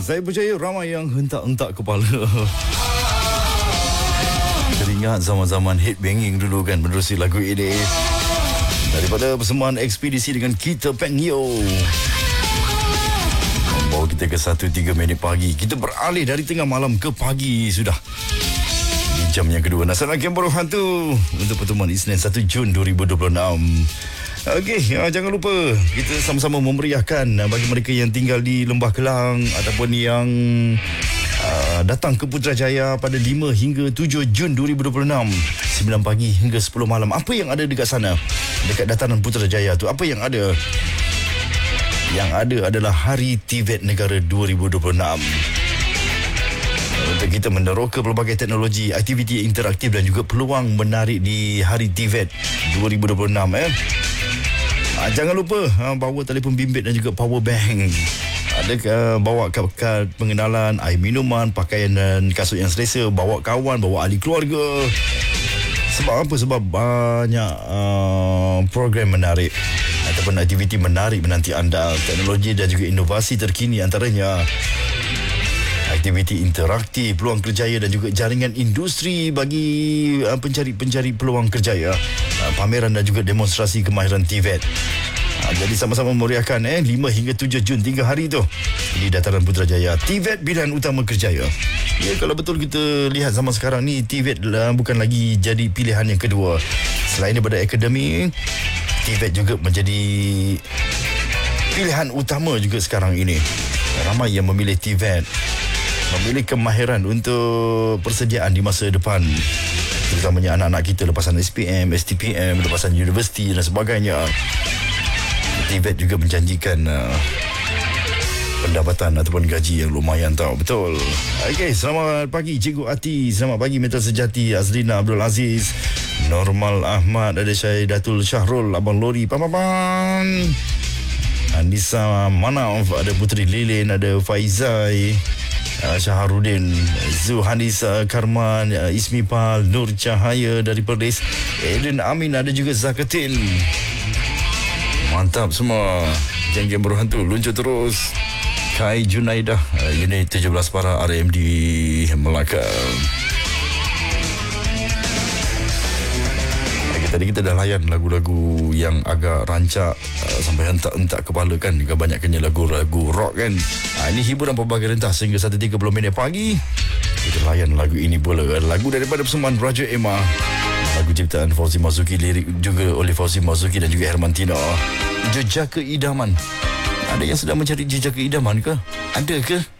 Saya percaya ramai yang hentak-hentak kepala. Teringat zaman-zaman headbanging dulu kan menerusi lagu ini. Daripada persembahan ekspedisi dengan Kita Pengyo. Membawa kita ke 1:03 pagi. Kita beralih dari tengah malam ke pagi sudah. Di jam yang kedua. Nasional Kamp Hantu untuk pertemuan Isnin 1 Jun 2026. Okey, jangan lupa kita sama-sama memeriahkan bagi mereka yang tinggal di Lembah Kelang ataupun yang datang ke Putrajaya pada 5 hingga 7 Jun 2026, 9 pagi hingga 10 malam. Apa yang ada dekat sana? Dekat dataran Putrajaya tu, apa yang ada? Yang ada adalah Hari TVET Negara 2026. Untuk kita meneroka pelbagai teknologi, aktiviti interaktif dan juga peluang menarik di Hari TVET 2026. Jangan lupa bawa telefon bimbit dan juga power bank. Ada bawa kad pengenalan, air minuman, pakaian dan kasut yang selesa, bawa kawan, bawa ahli keluarga. Sebab apa? Sebab banyak program menarik ataupun aktiviti menarik menanti anda. Teknologi dan juga inovasi terkini antaranya aktiviti interaktif, peluang kerjaya dan juga jaringan industri bagi pencari-pencari peluang kerjaya, pameran dan juga demonstrasi kemahiran TVET. Jadi sama-sama memeriahkan 5 hingga 7 Jun 3 hari tu di dataran Putrajaya. TVET Pilihan Utama Kerjaya. Ya, kalau betul kita lihat zaman sekarang ni, TVET bukan lagi jadi pilihan yang kedua. Selain daripada akademik, TVET juga menjadi pilihan utama juga sekarang ini. Ramai yang memilih TVET, memilih kemahiran untuk persediaan di masa depan, terutamanya anak-anak kita lepasan SPM, STPM, lepasan universiti dan sebagainya. TVET juga menjanjikan pendapatan ataupun gaji yang lumayan tau. Betul. Okey, selamat pagi Cikgu Ati, selamat pagi Mentor Sejati, Azlina Abdul Aziz, Normal Ahmad, ada Syaidatul Syahrul, Abang Lori, Pam, Anissa Manaf, ada Putri Lilin, ada Faizai, Syaharudin, Zuhanis Karman, Ismi Pal, Nur Cahaya dari Perlis, Eden Amin, ada juga Zakatin. Mantap semua. Geng-geng berhantu luncur terus. Kai Junaidah, unit 17 para RMD Melaka. Tadi kita dah layan lagu-lagu yang agak rancak, sampai hentak-hentak kepala kan. Kebanyakannya lagu-lagu rock kan. Ini hiburan pelbagai rentas sehingga 1:30 pagi. Kita layan lagu ini pula. Lagu daripada persembahan Raja Emma. Lagu ciptaan Fauzi Mazuki, lirik juga oleh Fauzi Mazuki dan juga Hermantina. Jejak Keidaman. Ada yang sedang mencari jejak keidaman ke? Ada ke?